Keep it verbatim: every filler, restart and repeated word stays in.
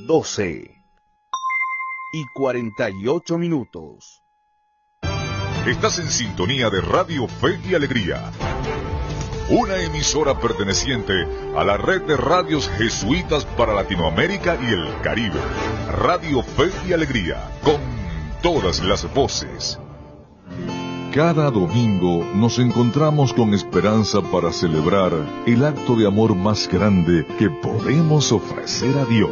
doce y cuarenta y ocho minutos. Estás en sintonía de Radio Fe y Alegría, una emisora perteneciente a la red de radios jesuitas para Latinoamérica y el Caribe. Radio Fe y Alegría, con todas las voces. Cada domingo nos encontramos con esperanza para celebrar el acto de amor más grande que podemos ofrecer a Dios.